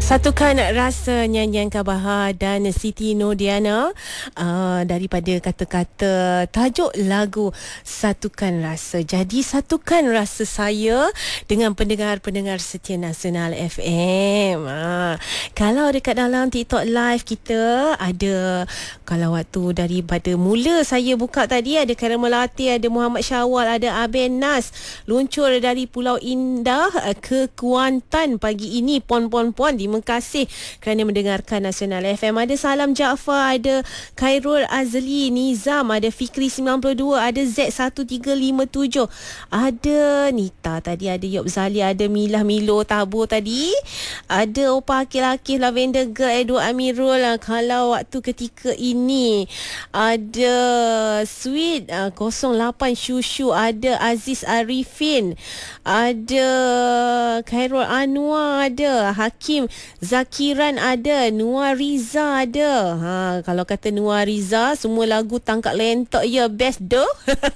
Satukan rasa nyanyian Kak Bahar dan Siti Nordiana daripada kata-kata tajuk lagu Satukan Rasa. Jadi satukan rasa saya dengan pendengar-pendengar setia Nasional FM. Kalau dekat dalam TikTok live kita ada, kalau waktu daripada mula saya buka tadi ada Khairul Melati, ada Muhammad Syawal, ada Aben Nas luncur dari Pulau Indah ke Kuantan pagi ini. Pon terima kasih kerana mendengarkan Nasional FM. Ada Salam Jaafar, ada Khairul Azli Nizam, ada Fikri 92, ada Z1357, ada Nita tadi, ada Yop Zali, ada Milah Milo Tabo tadi, ada Opa Akil-Akil, Lavender Girl, Edward Amirul. Kalau waktu ketika ini ada Sweet 08 Shushu, ada Aziz Arifin, ada Khairul Anwar, ada Hakim Zakiran, ada Nuar Riza, ada kalau kata Nuar Riza semua lagu tangkap lentok ya best doh.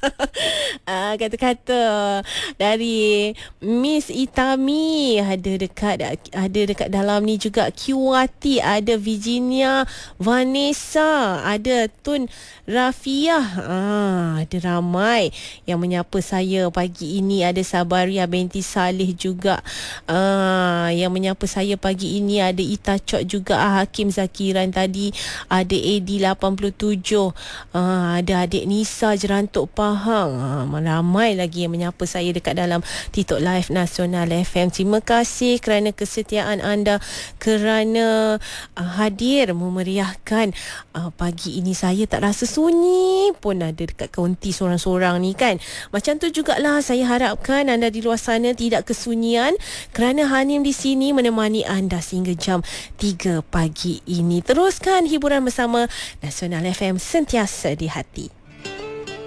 Kata-kata dari Miss Itami ada dekat dalam ni juga. Kiwati, ada Virginia Vanessa, ada Tun Rafiah, ada ramai yang menyapa saya pagi ini. Ada Sabaria binti Saleh juga yang menyapa saya pagi ini. Ada Ita Chok juga, Hakim Zakiran tadi, ada Edi 87, ada adik Nisa Jerantuk Pahang, ramai lagi yang menyapa saya dekat dalam TikTok Live Nasional FM. Terima kasih kerana kesetiaan anda, kerana hadir memeriahkan pagi ini. Saya tak rasa sunyi pun ada dekat kaunti sorang-sorang ni kan. Macam tu jugalah saya harapkan anda di luar sana tidak kesunyian, kerana Hanim di sini menemani anda sehingga jam 3 pagi ini. Teruskan hiburan bersama Nasional FM, sentiasa di hati.